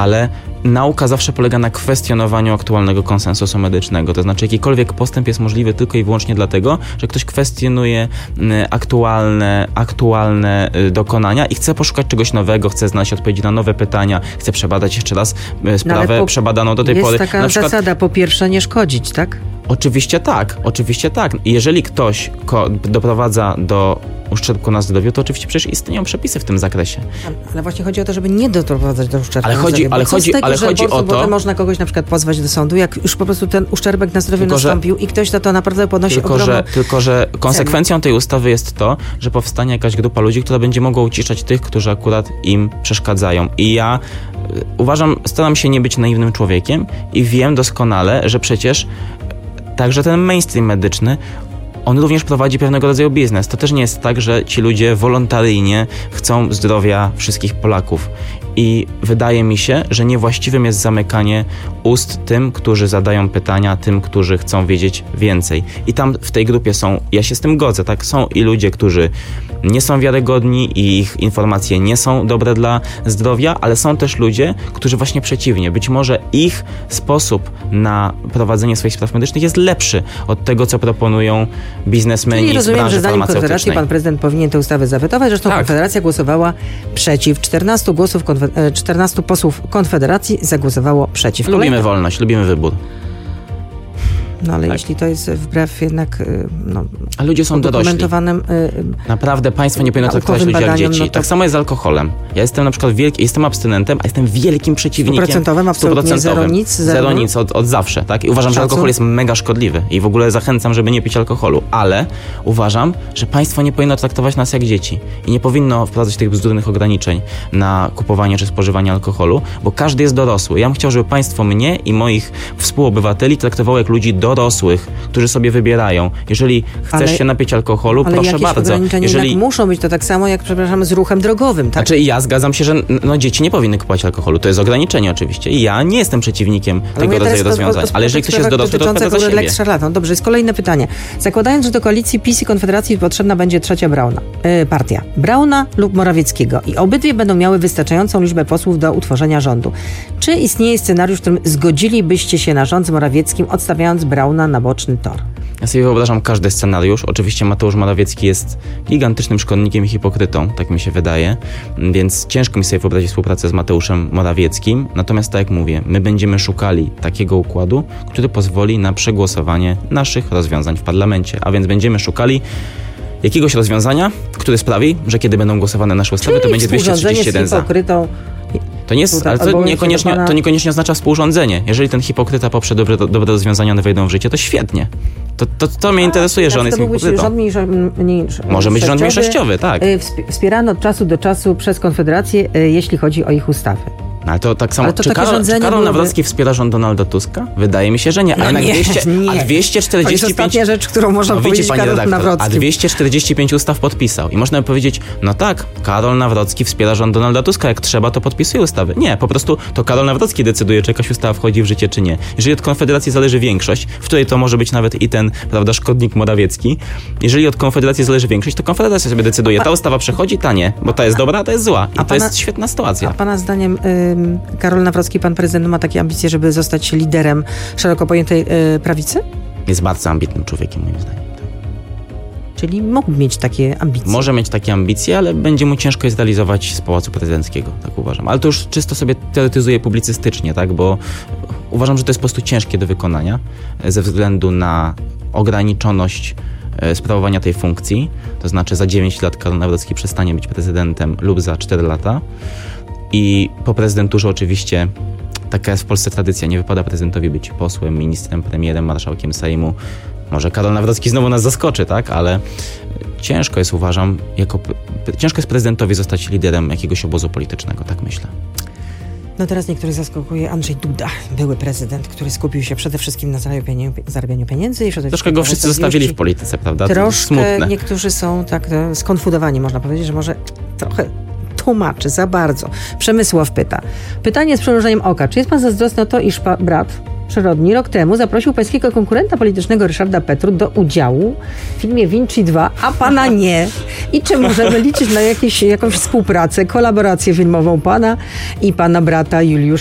ale nauka zawsze polega na kwestionowaniu aktualnego konsensusu medycznego. To znaczy jakikolwiek postęp jest możliwy tylko i wyłącznie dlatego, że ktoś kwestionuje aktualne dokonania i chce poszukać czegoś nowego, chce znaleźć odpowiedzi na nowe pytania, chce przebadać jeszcze raz sprawę przebadaną do tej pory. Jest taka zasada, po pierwsze nie szkodzić, tak? Oczywiście tak. Jeżeli ktoś doprowadza do uszczerbku na zdrowiu, to oczywiście przecież istnieją przepisy w tym zakresie. Ale właśnie chodzi o to, żeby nie doprowadzać do uszczerbku na zdrowiu. Ale chodzi o to... można kogoś na przykład pozwać do sądu, jak już po prostu ten uszczerbek na zdrowiu nastąpił i ktoś za to naprawdę ponosi ogromną Tylko, że konsekwencją tej ustawy jest to, że powstanie jakaś grupa ludzi, która będzie mogła uciszać tych, którzy akurat im przeszkadzają. I ja staram się nie być naiwnym człowiekiem i wiem doskonale, że przecież także ten mainstream medyczny, on również prowadzi pewnego rodzaju biznes. To też nie jest tak, że ci ludzie wolontaryjnie chcą zdrowia wszystkich Polaków. I wydaje mi się, że niewłaściwym jest zamykanie ust tym, którzy zadają pytania, tym, którzy chcą wiedzieć więcej. I tam w tej grupie ja się z tym godzę, tak? Są i ludzie, którzy nie są wiarygodni i ich informacje nie są dobre dla zdrowia, ale są też ludzie, którzy właśnie przeciwnie. Być może ich sposób na prowadzenie swoich spraw medycznych jest lepszy od tego, co proponują biznesmeni z branży farmaceutycznej. Rozumiem, że zdaniem Konfederacji pan prezydent powinien tę ustawę zawetować. Zresztą tak. Konfederacja głosowała przeciw. 14 posłów Konfederacji zagłosowało przeciw. Lubimy wolność, lubimy wybór. No ale jeśli to jest wbrew jednak a ludzie są dorośli. Naprawdę państwo nie powinno traktować ludzi jak dzieci. Tak samo jest z alkoholem. Ja jestem na przykład jestem abstynentem, a jestem wielkim przeciwnikiem. 100%, absolutnie zero nic od zawsze, tak? I uważam, że alkohol jest mega szkodliwy i w ogóle zachęcam, żeby nie pić alkoholu, ale uważam, że państwo nie powinno traktować nas jak dzieci i nie powinno wprowadzać tych bzdurnych ograniczeń na kupowanie czy spożywanie alkoholu, bo każdy jest dorosły. Ja bym chciał, żeby państwo mnie i moich współobywateli traktowało jak ludzi dorosłych, którzy sobie wybierają. Jeżeli chcesz się napić alkoholu, proszę bardzo. Jeżeli muszą być to tak samo jak, z ruchem drogowym, tak? Znaczy ja zgadzam się, że dzieci nie powinny kupować alkoholu. To jest ograniczenie oczywiście. I ja nie jestem przeciwnikiem tego rodzaju rozwiązań. Ale jeżeli ktoś jest dorosły, to odpowiada za siebie. Dobrze, jest kolejne pytanie. Zakładając, że do koalicji PiS i Konfederacji potrzebna będzie trzecia partia. Brauna lub Morawieckiego. I obydwie będą miały wystarczającą liczbę posłów do utworzenia rządu. Czy istnieje scenariusz, w którym zgodzilibyście się na rząd z Morawieckim, odstawiając Brauna na boczny tor? Ja sobie wyobrażam każdy scenariusz. Oczywiście Mateusz Morawiecki jest gigantycznym szkodnikiem i hipokrytą, tak mi się wydaje, więc ciężko mi sobie wyobrazić współpracę z Mateuszem Morawieckim. Natomiast tak jak mówię, my będziemy szukali takiego układu, który pozwoli na przegłosowanie naszych rozwiązań w parlamencie, a więc będziemy szukali jakiegoś rozwiązania, które sprawi, że kiedy będą głosowane nasze ustawy, to będzie 231 za. To nie jest, ale to niekoniecznie oznacza współrządzenie. Jeżeli ten hipokryta poprze dobre rozwiązania, one wejdą w życie, to świetnie. To mnie interesuje, że on jest hipokrytą. Może być rząd mniejszościowy, tak. Wspierano od czasu do czasu przez Konfederację, jeśli chodzi o ich ustawy. Ale to tak samo, czy Karol Nawrocki wspiera rząd Donalda Tuska? Wydaje mi się, że nie. Ale nie. A 245... To jest ostatnia rzecz, którą można powiedzieć Karol Nawrocki. A 245 ustaw podpisał. I można by powiedzieć, tak, Karol Nawrocki wspiera rząd Donalda Tuska, jak trzeba, to podpisuje ustawy. Nie, po prostu to Karol Nawrocki decyduje, czy jakaś ustawa wchodzi w życie, czy nie. Jeżeli od Konfederacji zależy większość, w której to może być nawet i ten, szkodnik Morawiecki, jeżeli od Konfederacji zależy większość, to Konfederacja sobie decyduje, ta ustawa przechodzi, ta nie, bo ta jest dobra, a ta jest zła. I to jest świetna sytuacja. A pana zdaniem Karol Nawrocki, pan prezydent, ma takie ambicje, żeby zostać liderem szeroko pojętej prawicy? Jest bardzo ambitnym człowiekiem, moim zdaniem. Tak. Czyli mógł mieć takie ambicje. Może mieć takie ambicje, ale będzie mu ciężko je zrealizować z Pałacu Prezydenckiego, tak uważam. Ale to już czysto sobie teoretyzuję publicystycznie, tak, bo uważam, że to jest po prostu ciężkie do wykonania ze względu na ograniczoność sprawowania tej funkcji. To znaczy za 9 lat Karol Nawrocki przestanie być prezydentem lub za 4 lata. I po prezydenturze oczywiście taka jest w Polsce tradycja. Nie wypada prezydentowi być posłem, ministrem, premierem, marszałkiem Sejmu. Może Karol Nawrocki znowu nas zaskoczy, tak? Ale ciężko jest, uważam, ciężko jest prezydentowi zostać liderem jakiegoś obozu politycznego, tak myślę. No teraz niektórych zaskakuje Andrzej Duda, były prezydent, który skupił się przede wszystkim na zarabianiu pieniędzy. I troszkę go wszyscy zostawili w polityce, prawda? Troszkę smutne. Niektórzy są tak skonfudowani, można powiedzieć, że może trochę tłumaczy za bardzo. Przemysław pyta. Pytanie z przymrużeniem oka. Czy jest pan zazdrosny o to, iż brat przyrodni rok temu zaprosił pańskiego konkurenta politycznego Ryszarda Petru do udziału w filmie Vinci 2, a pana nie? I czy możemy liczyć na jakąś współpracę, kolaborację filmową pana i pana brata Juliusza